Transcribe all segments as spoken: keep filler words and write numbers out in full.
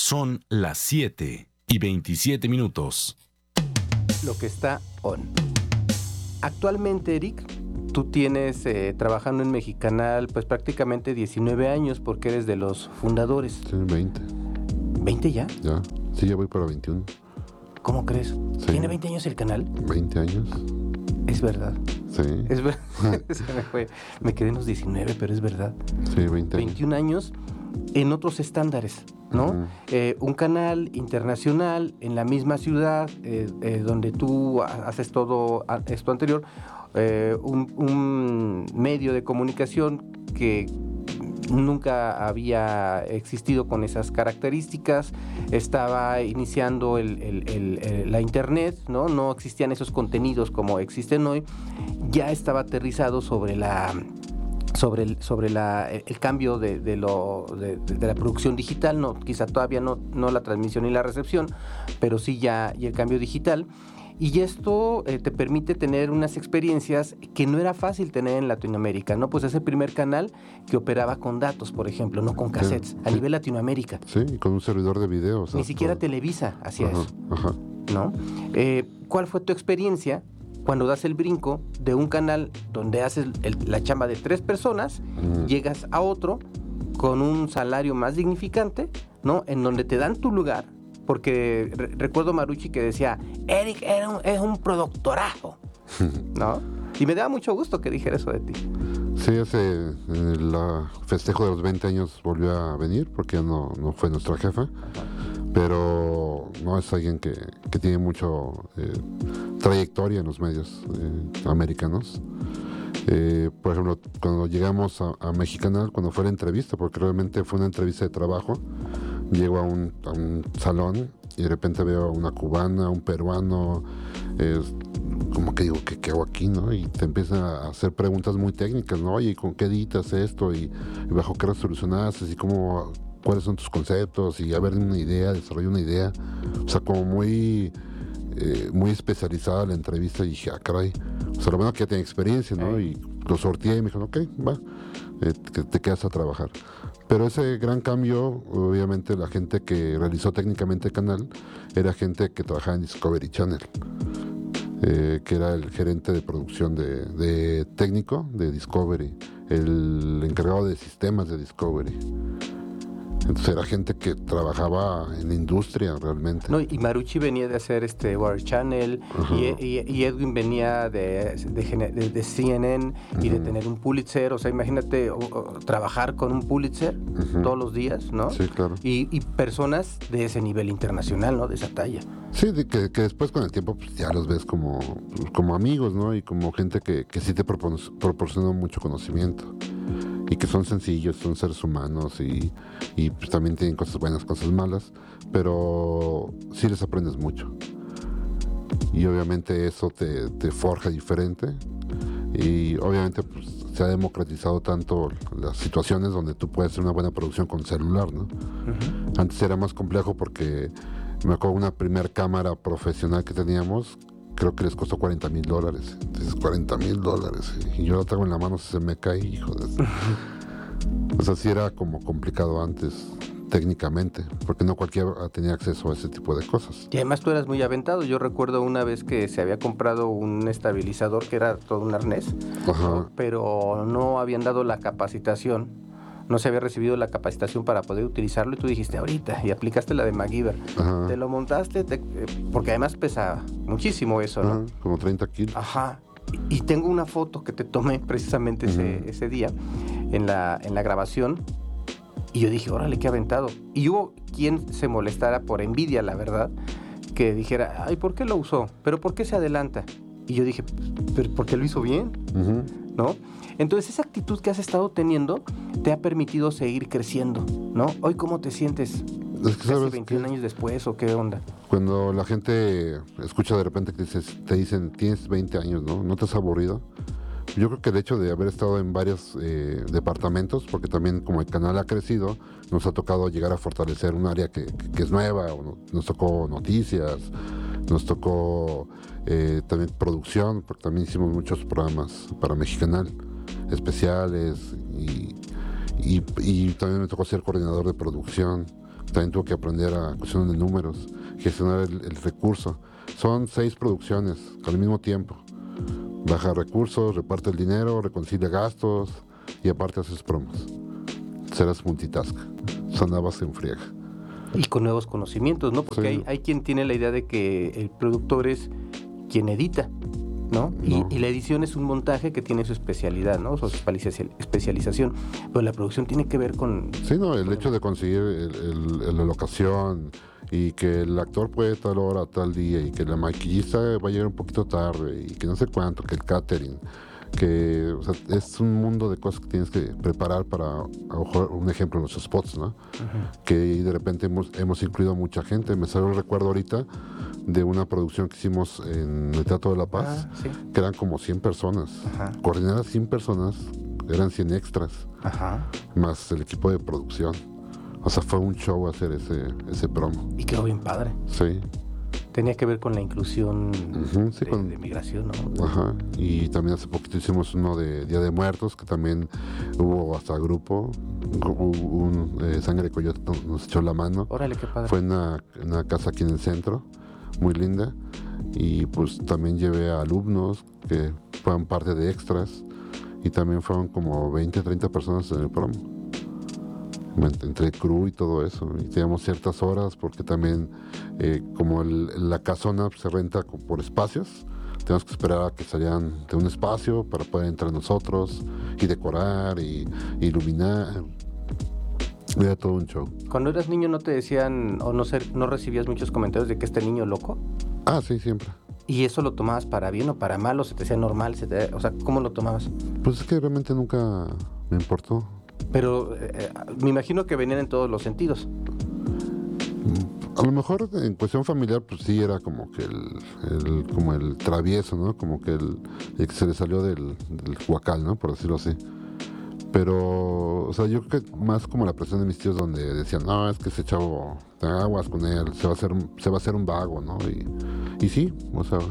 Son las siete y veintisiete minutos. Lo que está on. Actualmente, Eric, tú tienes eh, trabajando en Mexicanal pues prácticamente diecinueve años porque eres de los fundadores. Sí, veinte. ¿veinte ya? Ya, sí, ya voy para veintiuno. ¿Cómo crees? Sí. ¿Tiene veinte años el canal? veinte años. Es verdad. Sí. Es verdad. Se me fue. Me quedé en los diecinueve, pero es verdad. Sí, veinte años. veintiún años en otros estándares, ¿no? Uh-huh. Eh, un canal internacional en la misma ciudad eh, eh, donde tú haces todo esto anterior, eh, un, un medio de comunicación que nunca había existido con esas características, estaba iniciando el, el, el, el, la internet, ¿no? No existían esos contenidos como existen hoy, ya estaba aterrizado sobre la sobre el, sobre la, el cambio de, de, lo, de, de la producción digital, no, quizá todavía no, no la transmisión y la recepción, pero sí ya y el cambio digital. Y esto eh, te permite tener unas experiencias que no era fácil tener en Latinoamérica, ¿no? Pues es el primer canal que operaba con datos, por ejemplo, no con cassettes, sí, a sí. nivel Latinoamérica. Sí, y con un servidor de video. O sea, Ni siquiera todo. Televisa hacía Ajá, eso, ajá. ¿no? Eh, ¿Cuál fue tu experiencia cuando das el brinco de un canal donde haces el, la chamba de tres personas, mm. llegas a otro con un salario más dignificante, ¿no? En donde te dan tu lugar? Porque re- recuerdo Marucci que decía, Eric era un, es un productorazo, ¿no? Y me daba mucho gusto que dijera eso de ti. Sí, ese el festejo de los veinte años volvió a venir porque ya no, no fue nuestra jefa, pero no es alguien que, que tiene mucho eh, trayectoria en los medios eh, americanos. Eh, por ejemplo, cuando llegamos a, a Mexicanal, cuando fue la entrevista, porque realmente fue una entrevista de trabajo, llego a un, a un salón y de repente veo a una cubana, un peruano, eh, como que digo, ¿qué, ¿qué hago aquí, no? Y te empiezan a hacer preguntas muy técnicas, ¿no? Oye, ¿con qué editas esto? Y, y bajo qué resolucionaste, y cómo, cuáles son tus conceptos, y a ver una idea, desarrollar una idea. O sea, como muy, eh, muy especializada la entrevista, y dije, ah, caray. O sea, lo bueno que ya tenía experiencia, ¿no? Y lo sorteé y me dijeron, ok, va, eh, te, te quedas a trabajar. Pero ese gran cambio, obviamente la gente que realizó técnicamente el canal era gente que trabajaba en Discovery Channel, eh, que era el gerente de producción de, de técnico de Discovery, el encargado de sistemas de Discovery. Entonces era gente que trabajaba en la industria realmente. No, y Marucci venía de hacer este War Channel, y, y, y Edwin venía de, de, de, de C N N y uh-huh. de tener un Pulitzer. O sea, imagínate o, o, trabajar con un Pulitzer uh-huh. todos los días, ¿no? Sí, claro. Y, y personas de ese nivel internacional, ¿no? De esa talla. Sí, de que, que después con el tiempo pues, ya los ves como, como amigos, ¿no? Y como gente que, que sí te propor- proporciona mucho conocimiento. Y que son sencillos, son seres humanos y, y pues también tienen cosas buenas, cosas malas, pero sí les aprendes mucho. Y obviamente eso te, te forja diferente. Y obviamente pues, se ha democratizado tanto las situaciones donde tú puedes hacer una buena producción con celular, ¿no? Uh-huh. Antes era más complejo porque me acuerdo una primer cámara profesional que teníamos, creo que les costó cuarenta mil dólares. Entonces, cuarenta mil dólares. Y yo lo traigo en la mano, se me cae, hijo de... O sea, sí era como complicado antes, técnicamente, porque no cualquiera tenía acceso a ese tipo de cosas. Y además tú eras muy aventado. Yo recuerdo una vez que se había comprado un estabilizador que era todo un arnés, ¿no? Pero no habían dado la capacitación. No se había recibido la capacitación para poder utilizarlo y tú dijiste ahorita y aplicaste la de MacGyver. Ajá. Te lo montaste, te, porque además pesa muchísimo eso, ¿no? Ajá, como treinta kilos. Ajá. Y, y tengo una foto que te tomé precisamente uh-huh. ese, ese día en la, en la grabación y yo dije, órale, qué aventado. Y hubo quien se molestara por envidia, la verdad, que dijera, ay, ¿por qué lo usó? ¿Pero por qué se adelanta? Y yo dije, ¿pero por qué lo hizo bien? Uh-huh. ¿No? Entonces esa actitud que has estado teniendo te ha permitido seguir creciendo, ¿no? Hoy, ¿cómo te sientes? Es que casi veintiún años después, ¿o qué onda? Cuando la gente escucha de repente que dices, te dicen, tienes veinte años, ¿no? ¿No te has aburrido? Yo creo que el hecho de haber estado en varios eh, departamentos, porque también como el canal ha crecido, nos ha tocado llegar a fortalecer un área que, que, que es nueva, nos tocó noticias, nos tocó eh, también producción, porque también hicimos muchos programas para Mexicanal, especiales, y, y, y también me tocó ser coordinador de producción. también tuvo que aprender a cuestión de números, gestionar el, el recurso. Son seis producciones al mismo tiempo. Baja recursos, reparte el dinero, reconcilia gastos y aparte haces promos. Serás multitask. Sonabas en friega. Y con nuevos conocimientos, ¿no? Porque sí. hay, hay quien tiene la idea de que el productor es quien edita, ¿no? Y, no. y la edición es un montaje que tiene su especialidad, ¿no? Su especialización. Pero la producción tiene que ver con... Sí, no, el con hecho el... de conseguir el, el, el, la locación y que el actor puede tal hora, tal día y que la maquillista va a llegar un poquito tarde y que no sé cuánto, que el catering... que o sea, es un mundo de cosas que tienes que preparar para, a lo mejor, un ejemplo, los spots, ¿no? Uh-huh. Que de repente hemos, hemos incluido a mucha gente. Me salió el recuerdo ahorita de una producción que hicimos en el Teatro de la Paz, ah, ¿sí? que eran como cien personas. Uh-huh. Coordinar a cien personas, eran cien extras, uh-huh. más el equipo de producción. O sea, fue un show hacer ese, ese promo. Y quedó bien padre. Sí. Tenía que ver con la inclusión uh-huh, sí, de, con, de migración, ¿no? Ajá. Y también hace poquito hicimos uno de Día de Muertos, que también hubo hasta grupo, un, un eh, Sangre de Coyote nos echó la mano. Órale, qué padre. Fue en una, una casa aquí en el centro, muy linda. Y pues también llevé a alumnos que fueron parte de extras. Y también fueron como veinte, treinta personas en el promo. Entre crew y todo eso, y teníamos ciertas horas porque también eh, como el, la casona se renta por espacios, tenemos que esperar a que salieran de un espacio para poder entrar nosotros y decorar y, y iluminar. Era todo un show. Cuando eras niño no te decían o no, ser, no recibías muchos comentarios de que este niño loco. Ah, sí, siempre. ¿Y eso lo tomabas para bien o para mal o se te hacía normal? Se te, o sea, ¿cómo lo tomabas? Pues es que realmente nunca me importó. Pero eh, me imagino que venían en todos los sentidos. A lo mejor en cuestión familiar, pues sí era como que el, el como el travieso, ¿no? Como que el, el que se le salió del, del huacal, ¿no? Por decirlo así. Pero, o sea, yo creo que más como la presión de mis tíos donde decían, no, es que ese chavo, te aguas con él, se va a hacer, se va a hacer un vago, ¿no? Y, y sí, o sea...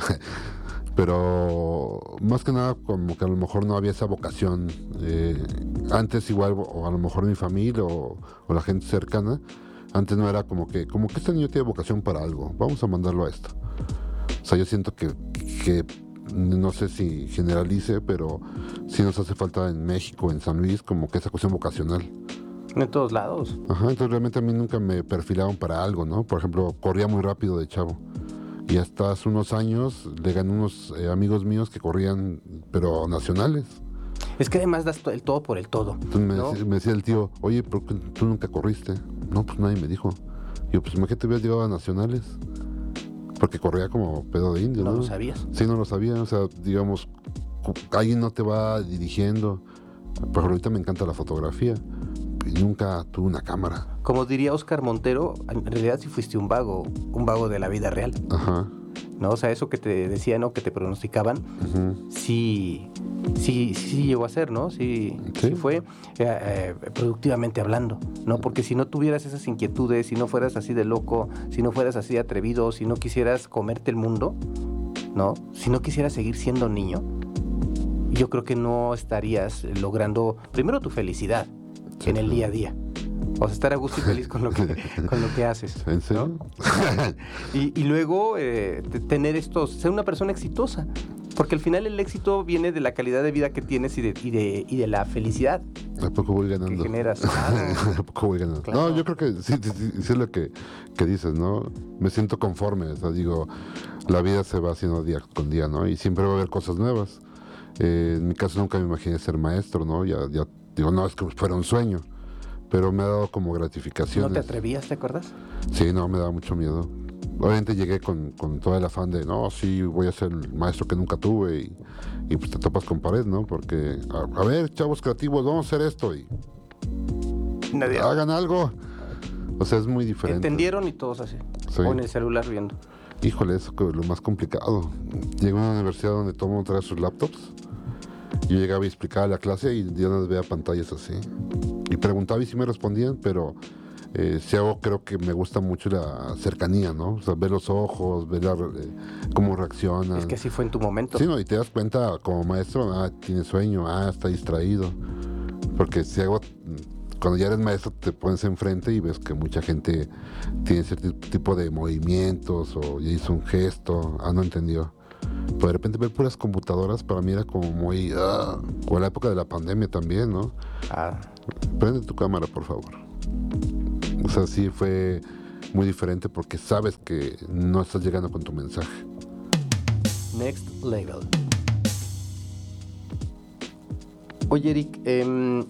Pero más que nada como que a lo mejor no había esa vocación eh, antes igual, o a lo mejor mi familia o, o la gente cercana, antes no era como que como que este niño tiene vocación para algo, vamos a mandarlo a esto. O sea, yo siento que, que no sé si generalice, pero sí nos hace falta en México, en San Luis, como que esa cuestión vocacional. En todos lados. Ajá, entonces realmente a mí nunca me perfilaron para algo, ¿no? Por ejemplo, corría muy rápido de chavo. Y hasta hace unos años le gané unos eh, amigos míos que corrían, pero nacionales. Es que además das el todo por el todo. Entonces me, ¿no? decía, me decía el tío, oye, ¿por qué tú nunca corriste? No, pues nadie me dijo. Y yo, pues imagínate, hubieras llegado a nacionales. Porque corría como pedo de indio, ¿no? No lo sabías. Sí, no lo sabía. O sea, digamos, alguien no te va dirigiendo. Pero ahorita me encanta la fotografía. Y nunca tuve una cámara. Como diría Oscar Montero, en realidad sí fuiste un vago, un vago de la vida real. Ajá. ¿No? O sea, eso que te decían, ¿no? Que te pronosticaban, uh-huh. sí, sí, sí llegó a ser, ¿no? Sí, sí. sí fue eh, eh, productivamente hablando, ¿no? Porque si no tuvieras esas inquietudes, si no fueras así de loco, si no fueras así de atrevido, si no quisieras comerte el mundo, ¿no? Si no quisieras seguir siendo niño, yo creo que no estarías logrando, primero, tu felicidad sí, en el día a día. O sea, estar a gusto y feliz con lo que, con lo que haces. ¿En serio? ¿No? y, y luego eh, tener estos, ser una persona exitosa. Porque al final el éxito viene de la calidad de vida que tienes y de, y de, y de la felicidad. ¿A poco voy ganando? Que generas. Claro. ¿A poco voy ganando? Claro. No, yo creo que sí, sí, sí, sí es lo que, que dices, ¿no? Me siento conforme. O sea, digo, la vida se va haciendo día con día, ¿no? Y siempre va a haber cosas nuevas. Eh, en mi caso nunca me imaginé ser maestro, ¿no? Ya, ya digo, no, es que fuera un sueño. Pero me ha dado como gratificaciones. ¿No te atrevías, te acuerdas? Sí, no, me daba mucho miedo. Obviamente llegué con, con todo el afán de, no, sí, voy a ser el maestro que nunca tuve. Y, y pues te topas con pared, ¿no? Porque, a, a ver, chavos creativos, vamos a hacer esto. Y Nadie. hagan algo. O sea, es muy diferente. ¿Entendieron? Y todos así. Sí. O en el celular viendo. Híjole, eso es lo más complicado. Llegué a una universidad donde todo el mundo trae sus laptops. Yo llegaba y explicaba la clase y yo no veía pantallas así. Y preguntaba y sí me respondían, pero eh, si hago, creo que me gusta mucho la cercanía, ¿no? O sea, ver los ojos, ver la, eh, cómo reaccionan. Es que así fue en tu momento. Sí, ¿no? Y te das cuenta como maestro, ah, tiene sueño, ah, está distraído. Porque si hago cuando ya eres maestro te pones enfrente y ves que mucha gente tiene cierto tipo de movimientos o ya hizo un gesto, ah, no entendió. Pero de repente ver puras computadoras para mí era como muy... Uh, o en la época de la pandemia también, ¿no? Ah. Prende tu cámara, por favor. O sea, sí fue muy diferente porque sabes que no estás llegando con tu mensaje. Next level. Oye, Eric, eh,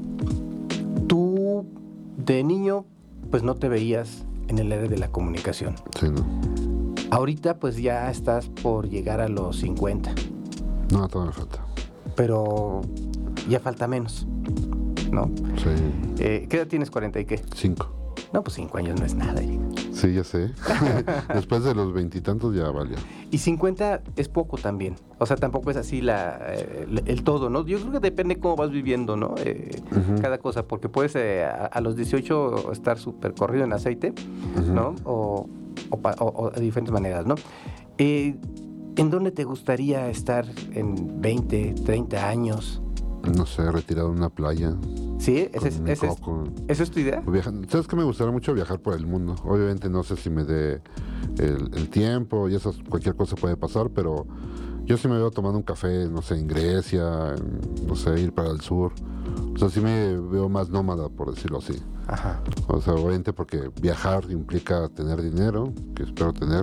tú de niño pues no te veías en el área de la comunicación. Sí, ¿no? Ahorita pues ya estás por llegar a los cincuenta. No, todavía me falta. Pero ya falta menos, ¿no? Sí. Eh, ¿Qué edad tienes? ¿cuarenta y qué? Cinco. No, pues cinco años no es nada, Eric. Sí, ya sé. Después de los veintitantos ya valió. Y cincuenta es poco también. O sea, tampoco es así la, el, el todo, ¿no? Yo creo que depende cómo vas viviendo, ¿no? Eh, uh-huh. Cada cosa, porque puedes eh, a, a los dieciocho estar súper corrido en aceite, uh-huh. ¿no? O, o, o, o de diferentes maneras, ¿no? Eh, ¿En dónde te gustaría estar en veinte, treinta años? No sé, retirado en una playa. ¿Sí? ¿Ese es, ese es, ¿Esa es tu idea? Viajan. ¿Sabes qué? Me gustaría mucho viajar por el mundo. Obviamente no sé si me dé el, el tiempo y eso, cualquier cosa puede pasar, pero yo sí me veo tomando un café, no sé, en Grecia, en, no sé, ir para el sur. O sea, sí me veo más nómada, por decirlo así. Ajá. O sea, obviamente porque viajar implica tener dinero, que espero tener,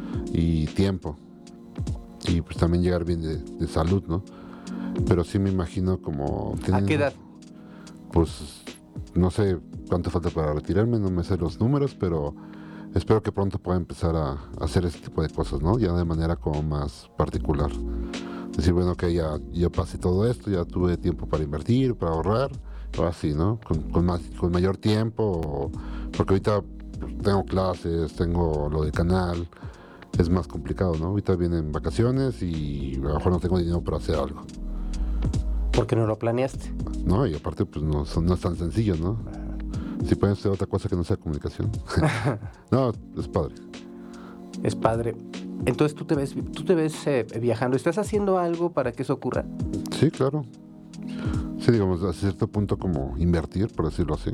y tiempo. Y pues también llegar bien de, de salud, ¿no? Pero sí me imagino como... ¿A qué edad? Pues no sé cuánto falta para retirarme, no me sé los números, pero espero que pronto pueda empezar a, a hacer ese tipo de cosas, ¿no? Ya de manera como más particular. Decir, bueno, que ya, ya pasé todo esto, ya tuve tiempo para invertir, para ahorrar, o así, ¿no? Con, con, más, con mayor tiempo, porque ahorita tengo clases, tengo lo del canal, es más complicado, ¿no? Ahorita vienen vacaciones y a lo mejor no tengo dinero para hacer algo. Porque no lo planeaste. No, y aparte pues no, no es tan sencillo, ¿no? Si pueden hacer otra cosa que no sea comunicación. No, es padre. Es padre. Entonces tú te ves, tú te ves eh, viajando. ¿Estás haciendo algo para que eso ocurra? Sí, claro. Sí, digamos, a cierto punto como invertir, por decirlo así.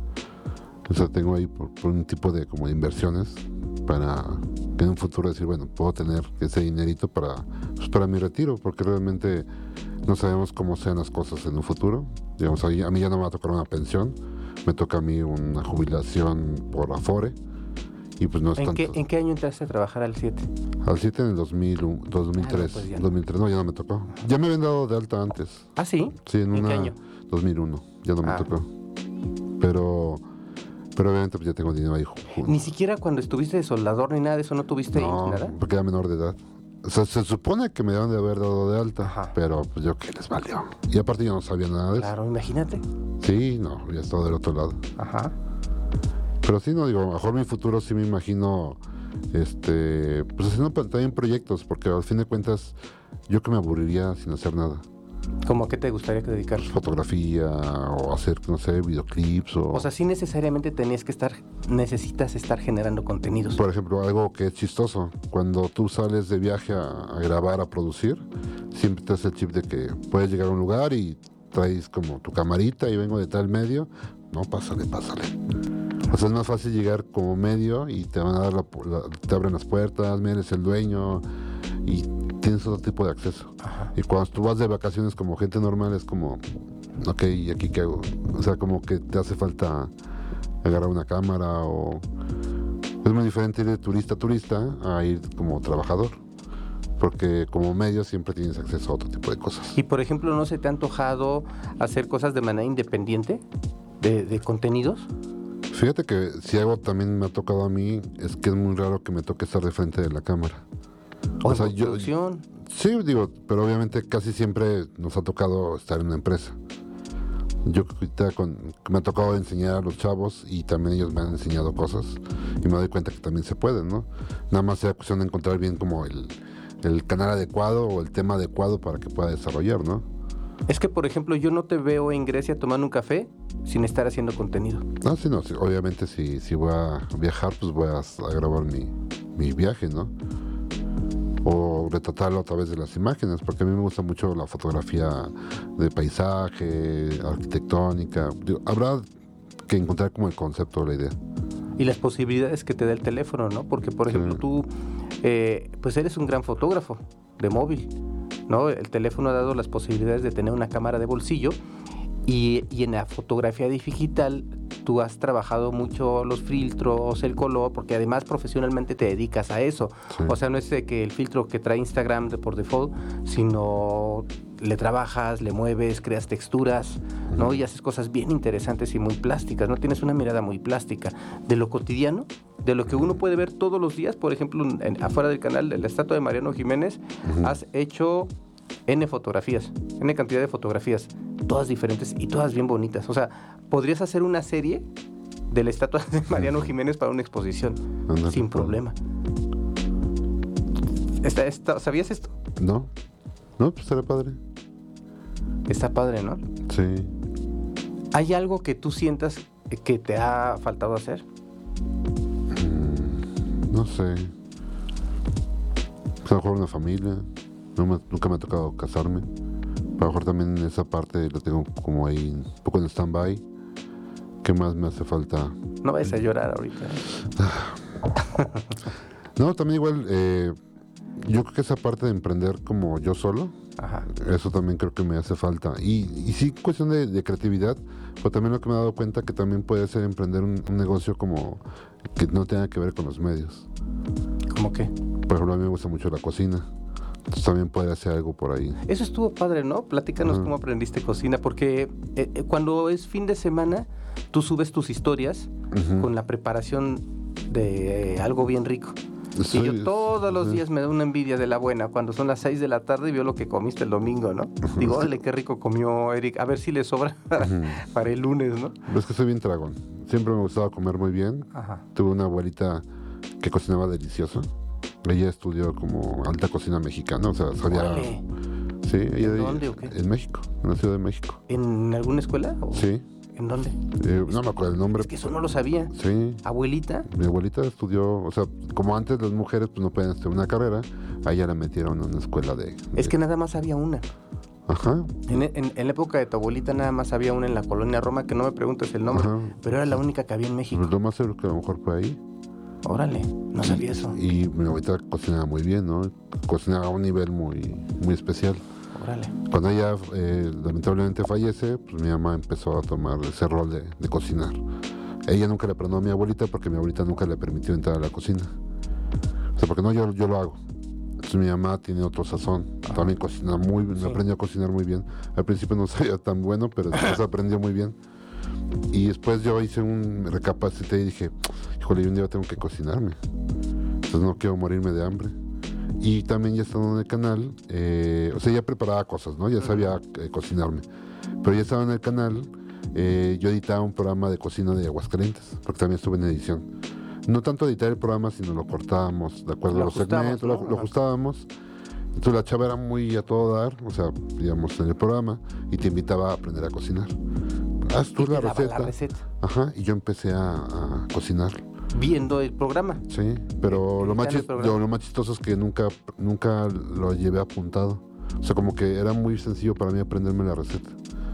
O sea, tengo ahí por, por un tipo de como de inversiones para que en un futuro decir, bueno, puedo tener ese dinerito para, pues, para mi retiro, porque realmente no sabemos cómo sean las cosas en un futuro. Digamos, a mí, a mí ya no me va a tocar una pensión, me toca a mí una jubilación por Afore, y pues no es ¿En tanto. Qué, ¿En qué año entraste a trabajar al siete? Al siete en el dos mil, dos mil tres. Ah, no, pues ya no. dos mil tres, no, ya no me tocó. Ya me habían dado de alta antes. ¿Ah, sí? Sí, en, ¿En una, qué año? dos mil uno, ya no ah. me tocó. Pero... Pero obviamente pues ya tengo dinero ahí. Ni siquiera cuando estuviste de soldador ni nada de eso, ¿no tuviste no, nada? Porque era menor de edad. O sea, se supone que me deben de haber dado de alta. Ajá. Pero pues yo que les valió. Y aparte yo no sabía nada de claro, eso. Claro, imagínate. Sí, no, ya estaba del otro lado. Ajá. Pero sí, no, digo, a lo mejor mi futuro sí me imagino, este, pues haciendo también proyectos, porque al fin de cuentas yo que me aburriría sin hacer nada. ¿Cómo a qué te gustaría que dedicar? Fotografía o hacer, no sé, videoclips o... O sea, sí necesariamente tenías que estar, necesitas estar generando contenidos. Por ejemplo, algo que es chistoso, cuando tú sales de viaje a, a grabar, a producir, siempre te hace el chip de que puedes llegar a un lugar y traes como tu camarita y vengo de tal medio, no, pásale, pásale. O sea, es más fácil llegar como medio y te van a dar la, la, te abren las puertas, mira, eres el dueño y tienes otro tipo de acceso. Ajá. Y cuando tú vas de vacaciones como gente normal es como, ok, ¿y aquí qué hago? O sea, como que te hace falta agarrar una cámara o... Es muy diferente ir de turista a turista a ir como trabajador. Porque como medio siempre tienes acceso a otro tipo de cosas. Y por ejemplo, ¿no se te ha antojado hacer cosas de manera independiente? ¿De, de contenidos? Fíjate que si algo también me ha tocado a mí es que es muy raro que me toque estar de frente de la cámara. O, o sea, yo, producción. Sí, digo, pero obviamente casi siempre nos ha tocado estar en una empresa. Yo ahorita con, me ha tocado enseñar a los chavos y también ellos me han enseñado cosas y me doy cuenta que también se puede, ¿no? Nada más sea cuestión de encontrar bien como el, el canal adecuado o el tema adecuado para que pueda desarrollar, ¿no? Es que, por ejemplo, yo no te veo en Grecia tomando un café sin estar haciendo contenido. No, sí, no, sí, obviamente si, si voy a viajar, pues voy a, a grabar mi, mi viaje, ¿no? o retratarlo a través de las imágenes, porque a mí me gusta mucho la fotografía de paisaje, arquitectónica. Digo, habrá que encontrar como el concepto o la idea. Y las posibilidades que te da el teléfono, ¿no? Porque, por ejemplo, sí. tú, eh, pues eres un gran fotógrafo de móvil, ¿no? El teléfono ha dado las posibilidades de tener una cámara de bolsillo y, y en la fotografía digital tú has trabajado mucho los filtros, el color, porque además profesionalmente te dedicas a eso. Sí. O sea, no es de que el filtro que trae Instagram de por default, sino le trabajas, le mueves, creas texturas, ¿no? Uh-huh. Y haces cosas bien interesantes y muy plásticas, ¿no? Tienes una mirada muy plástica de lo cotidiano, de lo que uno puede ver todos los días. Por ejemplo, en, afuera del canal de la estatua de Mariano Jiménez, uh-huh. has hecho N fotografías, N cantidad de fotografías, todas diferentes y todas bien bonitas. O sea, podrías hacer una serie de la estatua de Mariano Jiménez para una exposición, no, sin problema. ¿Está, está, ¿Sabías esto? No, no, pues era padre. Está padre, ¿no? Sí. ¿Hay algo que tú sientas que te ha faltado hacer? Mm, no sé. Pues a lo mejor una familia. No me, nunca me ha tocado casarme. A lo mejor también esa parte la tengo como ahí un poco en stand-by. ¿Qué más me hace falta? No vayas a llorar ahorita. No, también igual, eh, yo creo que esa parte de emprender como yo solo, ajá, eso también creo que me hace falta. Y, y sí, cuestión de, de creatividad, pero también lo que me he dado cuenta que también puede ser emprender un, un negocio como que no tenga que ver con los medios. ¿Cómo qué? Por ejemplo, a mí me gusta mucho la cocina. Entonces también puede hacer algo por ahí. Eso estuvo padre, ¿no? Platícanos uh-huh. cómo aprendiste cocina, porque eh, eh, cuando es fin de semana, tú subes tus historias uh-huh. con la preparación de eh, algo bien rico. Sí, y yo todos los sí. días me da una envidia de la buena cuando son las seis de la tarde y veo lo que comiste el domingo, ¿no? Uh-huh. Digo, órale, qué rico comió Eric, a ver si le sobra uh-huh. para el lunes, ¿no? Pero es que soy bien tragón. Siempre me gustaba comer muy bien. Ajá. Tuve una abuelita que cocinaba delicioso. Ella estudió como alta cocina mexicana, o sea, sabía... Vale. Sí, ella ¿En dónde o qué? En México, en la Ciudad de México. ¿En alguna escuela? O... Sí. ¿En dónde? Eh, no me acuerdo el nombre. Es que eso no lo sabía. Sí. ¿Abuelita? Mi abuelita estudió, o sea, como antes las mujeres pues no pueden estudiar una carrera, a ella la metieron en una escuela de... Es de... que nada más había una. Ajá. En, en, en la época de tu abuelita nada más había una en la colonia Roma, que no me preguntes el nombre, ajá, pero era la única que había en México. Pues lo más seguro que a lo mejor fue ahí. Órale, no sabía eso. Y mi abuelita cocinaba muy bien, ¿no? Cocinaba a un nivel muy, muy especial. Órale. Cuando ella eh, lamentablemente fallece, pues mi mamá empezó a tomar ese rol de, de cocinar. Ella nunca le perdonó a mi abuelita porque mi abuelita nunca le permitió entrar a la cocina. O sea, porque no, yo, yo lo hago. Entonces mi mamá tiene otro sazón. Ajá. También cocina muy bien, sí. aprendió a cocinar muy bien. Al principio no sabía tan bueno, pero después aprendió muy bien. Y después yo hice un recapacité y dije, híjole, yo un día tengo que cocinarme. Entonces no quiero morirme de hambre. Y también ya estando en el canal, eh, o sea, ya preparaba cosas, ¿no? Ya sabía eh, cocinarme. Pero ya estaba en el canal, eh, yo editaba un programa de cocina de Aguascalientes, porque también estuve en edición. No tanto editar el programa, sino lo cortábamos de acuerdo a los segmentos, ¿no? lo, lo ajustábamos. Entonces la chava era muy a todo dar, o sea, digamos, en el programa, y te invitaba a aprender a cocinar. Haz tú la receta. la receta. Ajá, y yo empecé a, a cocinar. Viendo el programa. Sí, pero lo más, chist- lo, lo más chistoso es que nunca, nunca lo llevé apuntado. O sea, como que era muy sencillo para mí aprenderme la receta.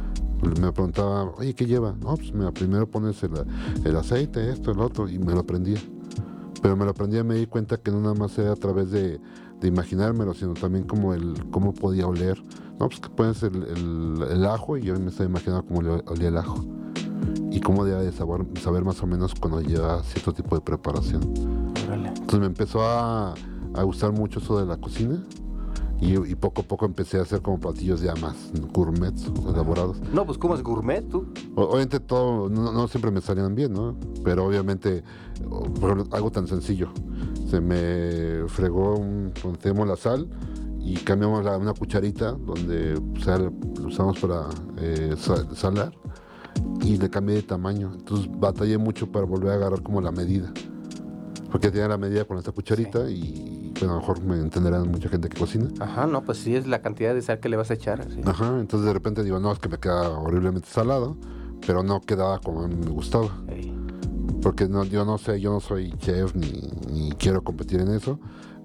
Me preguntaba, oye, ¿qué lleva? No, pues mira, primero pones el, el aceite, esto, el otro, y me lo aprendía. Pero me lo aprendía y me di cuenta que no nada más era a través de, de imaginármelo, sino también como el cómo podía oler. No, pues que pones el, el, el ajo y yo me estaba imaginando cómo olía el ajo. Y cómo debía de saber, saber más o menos cuando lleva cierto tipo de preparación. Órale. Entonces me empezó a, a gustar mucho eso de la cocina. Y, y poco a poco empecé a hacer como platillos ya más gourmets, elaborados. No, pues ¿cómo es gourmet tú? O, obviamente todo, no, no siempre me salían bien, ¿no? Pero obviamente, por ejemplo, algo tan sencillo. Se me fregó, un, tenemos la sal y cambiamos la, una cucharita donde o sea, lo usamos para eh, sal, salar y le cambié de tamaño. Entonces batallé mucho para volver a agarrar como la medida. Porque tenía la medida con esta cucharita sí. y... Bueno, a lo mejor me entenderán mucha gente que cocina. Ajá, no, pues sí es la cantidad de sal que le vas a echar. Sí. Ajá, entonces de repente digo, no, es que me queda horriblemente salado, pero no quedaba como a mí me gustaba. Sí. Porque no, yo no sé, yo no soy chef ni, ni quiero competir en eso,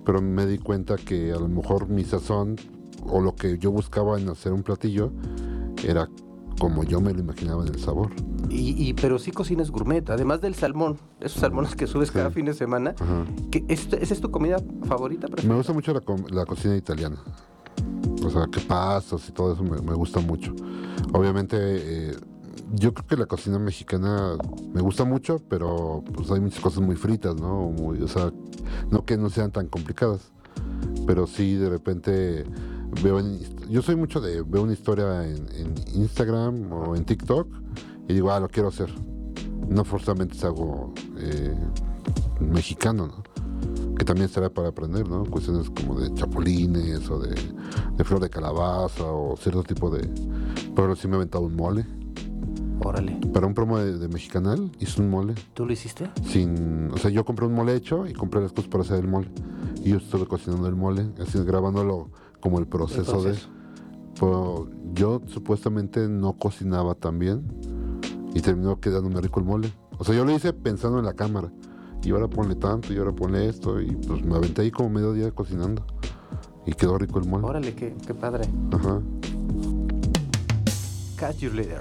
pero me di cuenta que a lo mejor mi sazón o lo que yo buscaba en hacer un platillo era como yo me lo imaginaba en el sabor. Y, y pero sí cocinas gourmet, además del salmón, esos salmones que subes sí. cada fin de semana. ¿Qué, es, ¿Esa es tu comida favorita? Preferida? Me gusta mucho la, la cocina italiana. O sea, que pastas y todo eso me, me gusta mucho. Obviamente, eh, yo creo que la cocina mexicana me gusta mucho, pero pues hay muchas cosas muy fritas, ¿no? Muy, o sea, no que no sean tan complicadas, pero sí de repente veo en, yo soy mucho de veo una historia en, en Instagram o en TikTok y digo, ah, lo quiero hacer. No forzosamente es algo eh, mexicano, ¿no? Que también será para aprender, ¿no? Cuestiones como de chapulines o de, de flor de calabaza o cierto tipo de... Pero sí me he aventado un mole. Órale. Para un promo de, de Mexicanal hice un mole. ¿Tú lo hiciste? Sin... O sea, yo compré un mole hecho y compré las cosas para hacer el mole. Y yo estuve cocinando el mole, así grabándolo como el proceso, el proceso. de... Pero yo supuestamente no cocinaba tan bien y terminó quedándome rico el mole. O sea, yo lo hice pensando en la cámara. Y ahora ponle tanto, y ahora ponle esto, y pues me aventé ahí como medio día cocinando. Y quedó rico el mole. Órale, qué, qué padre. Ajá. Catch Your Leader.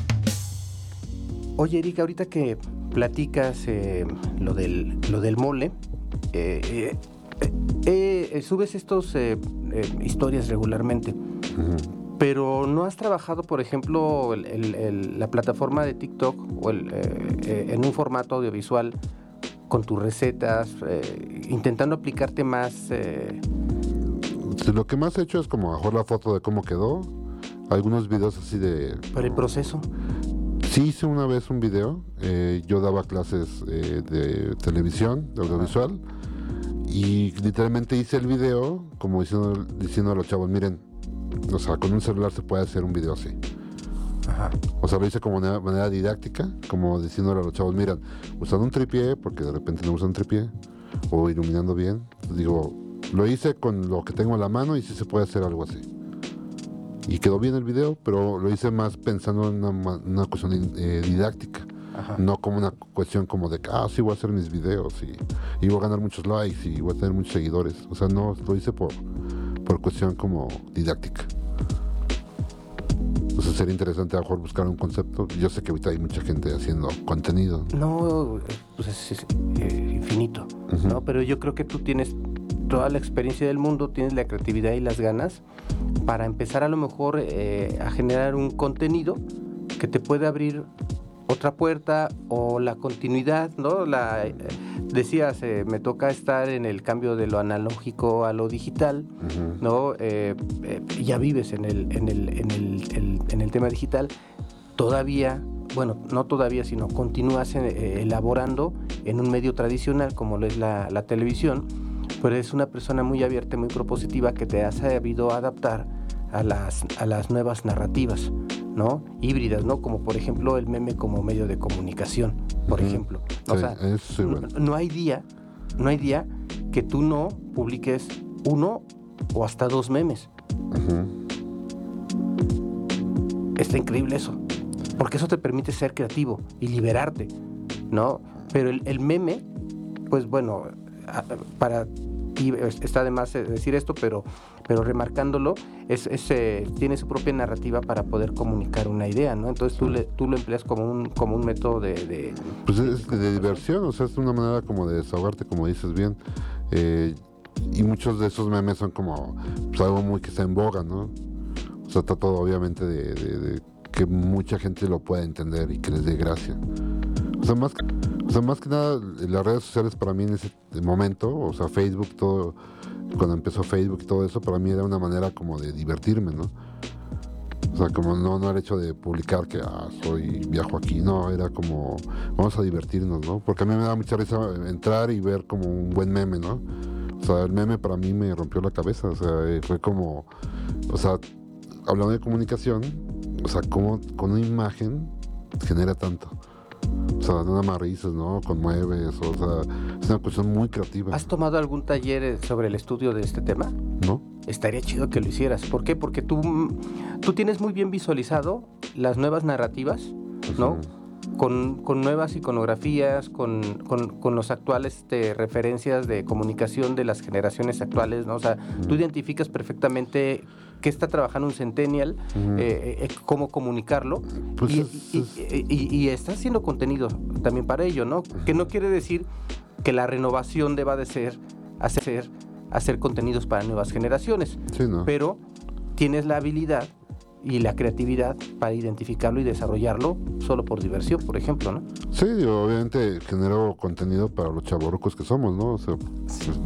Oye, Erika, ahorita que platicas eh, lo, del, lo del mole, eh, eh, eh, subes estos eh, eh, historias regularmente. Uh-huh. Pero ¿no has trabajado, por ejemplo, el, el, el, la plataforma de TikTok o el, eh, eh, en un formato audiovisual con tus recetas, eh, intentando aplicarte más? Eh... Sí, lo que más he hecho es como mejor la foto de cómo quedó, algunos videos así de... ¿Para el proceso? Sí, hice una vez un video, eh, yo daba clases eh, de televisión, de audiovisual, y literalmente hice el video como diciendo, diciendo a los chavos, miren, o sea, con un celular se puede hacer un video así. Ajá. O sea, lo hice como de manera, manera didáctica, como diciéndole a los chavos, miren, usando un tripié, porque de repente no usan tripié, o iluminando bien. Entonces digo, lo hice con lo que tengo en la mano y sí se puede hacer algo así. Y quedó bien el video, pero lo hice más pensando en una, una cuestión eh, didáctica. Ajá. No como una cuestión como de que, ah, sí voy a hacer mis videos y, y voy a ganar muchos likes y voy a tener muchos seguidores. O sea, no, lo hice por, por cuestión como didáctica. Entonces sería interesante a lo mejor buscar un concepto. Yo sé que ahorita hay mucha gente haciendo contenido. No, pues es, es eh, infinito, uh-huh. ¿no? Pero yo creo que tú tienes toda la experiencia del mundo, tienes la creatividad y las ganas para empezar a lo mejor eh, a generar un contenido que te puede abrir otra puerta o la continuidad, ¿no? La, eh, decías, eh, me toca estar en el cambio de lo analógico a lo digital, uh-huh. ¿no? Eh, eh, ya vives en el, en el, en el, el, en el tema digital, todavía, bueno, no todavía, sino continúas eh, elaborando en un medio tradicional como lo es la, la televisión, pero eres una persona muy abierta, muy propositiva que te ha sabido adaptar a las, a las nuevas narrativas, ¿no? Híbridas, ¿no? Como por ejemplo el meme como medio de comunicación, por uh-huh. ejemplo. O sí, sea, es, no, no hay día, no hay día que tú no publiques uno o hasta dos memes. Uh-huh. Está increíble eso, porque eso te permite ser creativo y liberarte, ¿no? Pero el, el meme, pues bueno, para ti está de más decir esto, pero pero remarcándolo, es, es, eh, tiene su propia narrativa para poder comunicar una idea, ¿no? Entonces tú, le, tú lo empleas como un, como un método de, de... Pues es de, de diversión, o sea, es una manera como de desahogarte, como dices bien. Eh, y muchos de esos memes son como pues, algo muy que está en boga, ¿no? O sea, está todo obviamente de, de, de que mucha gente lo pueda entender y que les dé gracia. O sea, más que, o sea, más que nada, las redes sociales para mí en ese momento, o sea, Facebook, todo... Cuando empezó Facebook y todo eso, para mí era una manera como de divertirme, ¿no? O sea, como no, no el hecho de publicar que, ah, soy, viajo aquí, no, era como, vamos a divertirnos, ¿no? Porque a mí me da mucha risa entrar y ver como un buen meme, ¿no? O sea, el meme para mí me rompió la cabeza, o sea, fue como, o sea, hablando de comunicación, o sea, como con una imagen genera tanto. O sea, nada más risas, ¿no? Conmueves, o sea, es una cuestión muy creativa. ¿Has tomado algún taller sobre el estudio de este tema? No. Estaría chido que lo hicieras. ¿Por qué? Porque tú, tú tienes muy bien visualizado las nuevas narrativas, ¿no? Uh-huh. con, con nuevas iconografías, con, con, con los actuales este, referencias de comunicación de las generaciones actuales, ¿no? O sea, uh-huh. tú identificas perfectamente qué está trabajando un centennial, uh-huh. eh, eh, cómo comunicarlo, pues y, es, es... Y, y, y está haciendo contenido también para ello, ¿no? Uh-huh. Que no quiere decir que la renovación deba de ser hacer, hacer contenidos para nuevas generaciones, sí, ¿no? Pero tienes la habilidad y la creatividad para identificarlo y desarrollarlo solo por diversión, por ejemplo, ¿no? Sí, obviamente genero contenido para los chavorrucos que somos, ¿no? O sea,